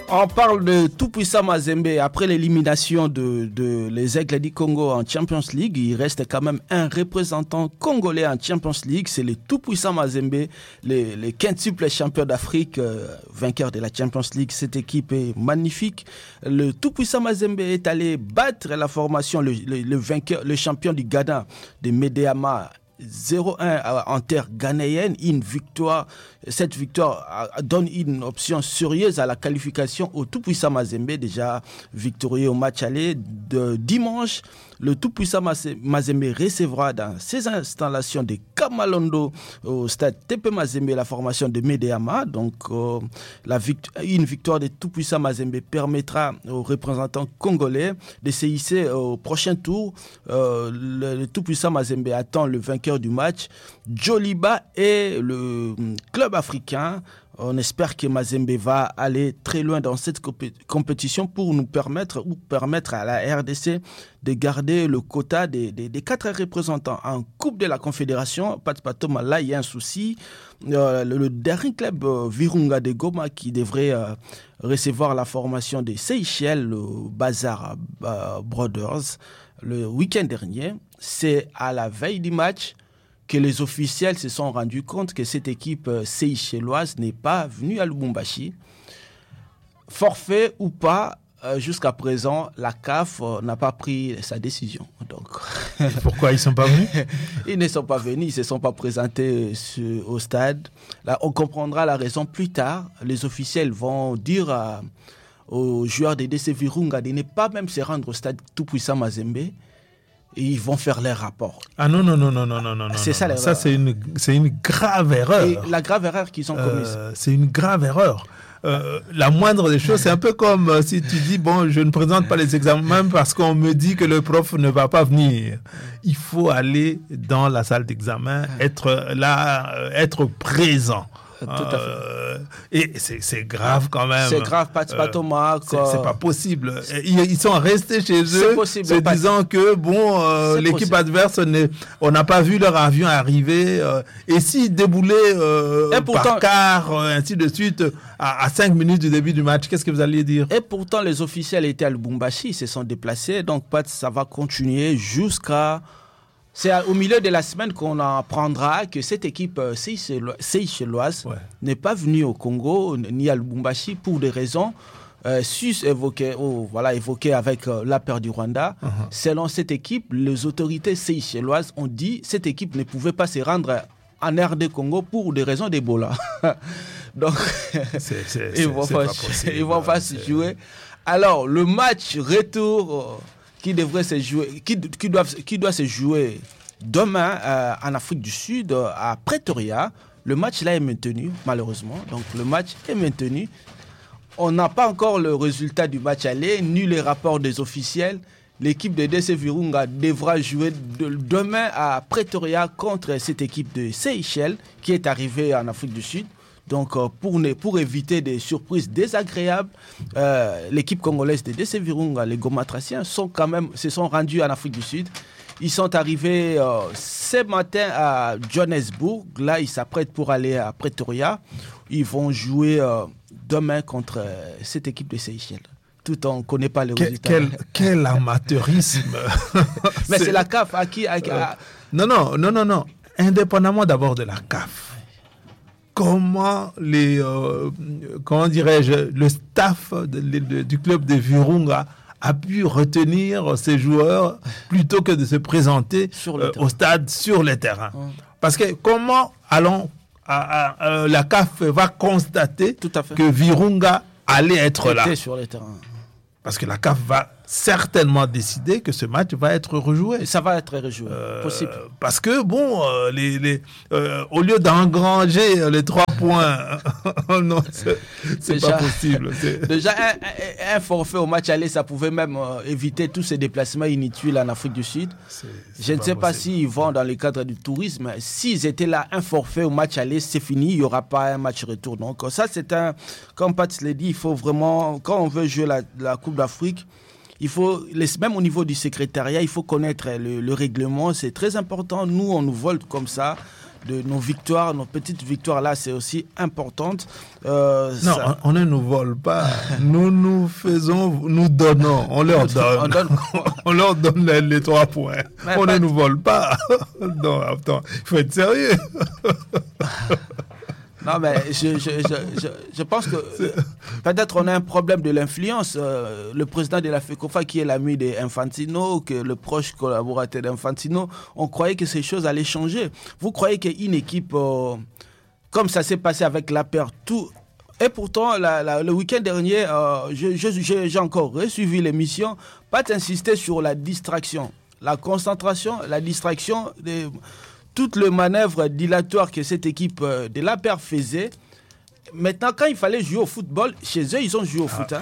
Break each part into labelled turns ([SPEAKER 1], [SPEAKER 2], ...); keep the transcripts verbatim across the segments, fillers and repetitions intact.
[SPEAKER 1] On parle de tout-puissant Mazembe. Après l'élimination de, de les Aigles du Congo en Champions League, il reste quand même un représentant congolais en Champions League. C'est le tout-puissant Mazembe, les, les quintuples champions d'Afrique, euh, vainqueurs de la Champions League. Cette équipe est magnifique. Le tout-puissant Mazembe est allé battre la formation, le, le, le vainqueur, le champion du Ghana, de Medeama, zéro un en terre ghanéenne. Une victoire, cette victoire donne une option sérieuse à la qualification au tout-puissant Mazembe, déjà victorieux au match aller de dimanche. Le tout-puissant Mazembe recevra dans ses installations de Kamalondo au stade T P Mazembe la formation de Medeama. Donc euh, la vict- une victoire de tout-puissant Mazembe permettra aux représentants congolais de se hisser au prochain tour. Euh, le, le tout-puissant Mazembe attend le vainqueur du match, Joliba, et le club africain. On espère que Mazembe va aller très loin dans cette compé- compétition pour nous permettre ou permettre à la R D C de garder le quota des, des, des quatre représentants en Coupe de la Confédération. Pat Patoma, là, il y a un souci. Euh, le, le dernier club, euh, Virunga de Goma, qui devrait euh, recevoir la formation des Seychelles, le Bazar euh, Brothers, le week-end dernier, c'est à la veille du match que les officiels se sont rendus compte que cette équipe seychelloise n'est pas venue à Lubumbashi. Forfait ou pas, euh, jusqu'à présent, la C A F euh, n'a pas pris sa décision. Donc,
[SPEAKER 2] pourquoi ils ne sont pas venus?
[SPEAKER 1] Ils ne sont pas venus, ils ne se sont pas présentés sur, au stade. Là, on comprendra la raison plus tard. Les officiels vont dire à, aux joueurs de D C Virunga de ne pas même se rendre au stade tout-puissant Mazembe. Et ils vont faire les rapports.
[SPEAKER 2] Ah non, non, non, non, non, non, non.
[SPEAKER 1] C'est ça l'erreur.
[SPEAKER 2] Ça, c'est une, c'est une grave erreur.
[SPEAKER 1] Et la grave erreur qu'ils ont commise.
[SPEAKER 2] Euh, c'est une grave erreur. Euh, la moindre des choses, c'est un peu comme euh, si tu dis, bon, je ne présente pas les examens parce qu'on me dit que le prof ne va pas venir. Il faut aller dans la salle d'examen, être là, euh, être présent.
[SPEAKER 1] Tout à fait.
[SPEAKER 2] Euh, et c'est, c'est grave quand même.
[SPEAKER 1] C'est grave, pas, pas Thomas.
[SPEAKER 2] C'est, c'est pas possible. Ils, ils sont restés chez eux,
[SPEAKER 1] possible,
[SPEAKER 2] se
[SPEAKER 1] pas...
[SPEAKER 2] disant que bon, euh, l'équipe possible. adverse, on n'a pas vu leur avion arriver. Euh, et s'ils déboulaient euh, pourtant, par quart, euh, ainsi de suite, à, à cinq minutes du début du match, qu'est-ce que vous alliez dire?
[SPEAKER 1] Et pourtant, les officiels étaient à Lubumbashi, ils se sont déplacés. Donc, ça va continuer jusqu'à... C'est au milieu de la semaine qu'on apprendra que cette équipe seychelloise ouais. n'est pas venue au Congo ni à Lubumbashi pour des raisons euh, sus-évoquées, oh, voilà, évoquées avec euh, la peur du Rwanda. Uh-huh. Selon cette équipe, les autorités seychelloises ont dit que cette équipe ne pouvait pas se rendre en R D Congo pour des raisons d'Ebola. Donc,
[SPEAKER 2] c'est, c'est,
[SPEAKER 1] ils vont pas, ils vont pas se jouer. Alors, le match retour... Euh, qui devrait se jouer, qui, qui, doivent, qui doit se jouer demain euh, en Afrique du Sud, euh, à Pretoria. Le match là est maintenu, malheureusement. Donc le match est maintenu. On n'a pas encore le résultat du match aller, ni les rapports des officiels. L'équipe de D C Virunga devra jouer de, demain à Pretoria contre cette équipe de Seychelles qui est arrivée en Afrique du Sud. Donc, pour, ne, pour éviter des surprises désagréables, euh, l'équipe congolaise de D C Virunga, les Gomatraciens, sont quand même, se sont rendus en Afrique du Sud. Ils sont arrivés euh, ce matin à Johannesburg. Là, ils s'apprêtent pour aller à Pretoria. Ils vont jouer euh, demain contre euh, cette équipe de Seychelles. Tout en ne connaît pas les
[SPEAKER 2] quel,
[SPEAKER 1] résultats.
[SPEAKER 2] Quel, quel amateurisme.
[SPEAKER 1] Mais c'est... c'est la C A F à qui... À, à...
[SPEAKER 2] Euh, non, non, non, non, non. Indépendamment d'abord de la C A F. Comment les, euh, comment dirais-je, le staff de, de, du club de Virunga a pu retenir ces joueurs plutôt que de se présenter euh, au stade sur le terrain. Mmh. Parce que comment allons à, à, à, la C A F va constater que Virunga allait être là
[SPEAKER 1] sur le terrain.
[SPEAKER 2] Parce que la C A F va certainement décider que ce match va être rejoué.
[SPEAKER 1] Ça va être rejoué,
[SPEAKER 2] euh,
[SPEAKER 1] possible.
[SPEAKER 2] Parce que, bon, euh, les, les, euh, au lieu d'engranger les trois points, non, c'est, c'est déjà, pas possible. C'est...
[SPEAKER 1] Déjà, un, un, un forfait au match aller, ça pouvait même euh, éviter tous ces déplacements inutiles en Afrique du Sud. C'est, c'est Je ne sais possible. pas s'ils vont dans le cadre du tourisme. S'ils étaient là, un forfait au match aller, c'est fini, il n'y aura pas un match retour. Donc ça, c'est un... Comme Pat l'a dit, il faut vraiment... Quand on veut jouer la, la Coupe d'Afrique, il faut, même au niveau du secrétariat, il faut connaître le, le règlement. C'est très important. Nous, on nous vole comme ça de nos victoires, nos petites victoires là, c'est aussi importante. Euh,
[SPEAKER 2] non,
[SPEAKER 1] ça...
[SPEAKER 2] on, on ne nous vole pas. Nous nous faisons, nous donnons, on leur donne. on, donne... on leur donne les, les trois points. Mais on pas... ne nous vole pas. Non, attends, il faut être sérieux.
[SPEAKER 1] Non, mais je, je, je, je, je pense que euh, peut-être on a un problème de l'influence. Euh, le président de la FECOFA, qui est l'ami d'Infantino, que le proche collaborateur d'Infantino, on croyait que ces choses allaient changer. Vous croyez qu'une équipe, euh, comme ça s'est passé avec l'A P R, tout... Et pourtant, la, la, le week-end dernier, euh, je, je, je, j'ai encore suivi l'émission, pas insister sur la distraction, la concentration, la distraction des... Toute le manœuvre dilatoire que cette équipe de l'A P R faisait. Maintenant, quand il fallait jouer au football, chez eux, ils ont joué au ah. foot. Hein.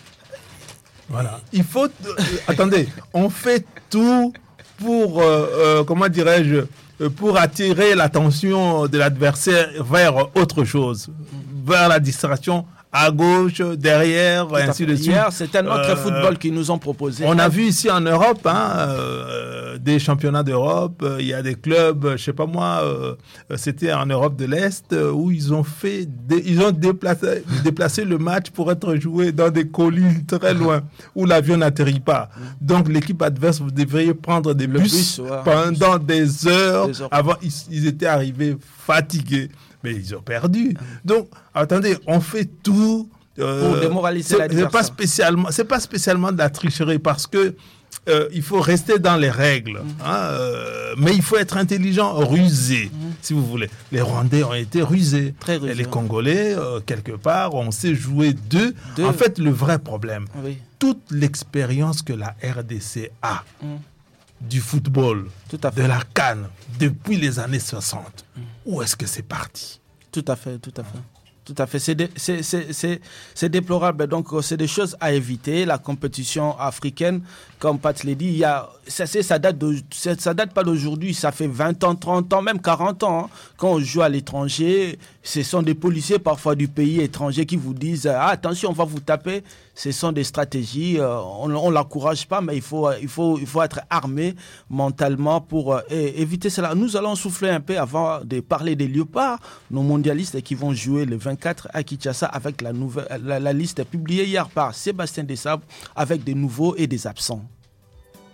[SPEAKER 2] Voilà. Il faut... Euh, attendez, on fait tout pour, euh, euh, comment dirais-je, pour attirer l'attention de l'adversaire vers autre chose, vers la distraction à gauche, derrière, et ainsi de suite.
[SPEAKER 1] Hier, c'est un autre euh, football qu'ils nous ont proposé.
[SPEAKER 2] On a vu ici en Europe hein, euh, des championnats d'Europe. Il y a des clubs, je sais pas moi, euh, c'était en Europe de l'Est où ils ont fait, des, ils ont déplacé, déplacé le match pour être joué dans des collines très loin où l'avion n'atterrit pas. Donc l'équipe adverse, vous devriez prendre des bus, bus ouais, pendant bus. des heures. Des heures. Avant, ils, ils étaient arrivés fatigués. Mais ils ont perdu. Donc, attendez, on fait tout...
[SPEAKER 1] Euh, pour démoraliser l'adversaire.
[SPEAKER 2] C'est pas spécialement, c'est pas spécialement de la tricherie parce que euh, il faut rester dans les règles. Mmh. Hein, euh, mais il faut être intelligent, rusé, mmh. si vous voulez. Les Rwandais ont été rusés.
[SPEAKER 1] Très rusés.
[SPEAKER 2] Et les Congolais, euh, quelque part, on sait jouer d'eux. Deux. En fait, le vrai problème, oui. toute l'expérience que la R D C a, mmh. du football, de la CAN, depuis les années soixante, mmh. où est-ce que c'est parti?
[SPEAKER 1] Tout à fait, tout à fait. Tout à fait. C'est, dé, c'est, c'est, c'est, c'est déplorable. Donc, c'est des choses à éviter. La compétition africaine, comme Pat l'a dit, il y a, ça, c'est, ça, date de, ça date pas d'aujourd'hui. Ça fait vingt ans, trente ans, même quarante ans. Hein. Quand on joue à l'étranger, ce sont des policiers parfois du pays étranger qui vous disent ah, attention, on va vous taper. Ce sont des stratégies. Euh, on ne l'encourage pas, mais il faut, il, faut, il faut être armé mentalement pour euh, éviter cela. Nous allons souffler un peu avant de parler des Léopards, nos mondialistes qui vont jouer le vingt-quatre à Kinshasa avec la, nouvelle, la, la liste publiée hier par Sébastien Desabre avec des nouveaux et des absents.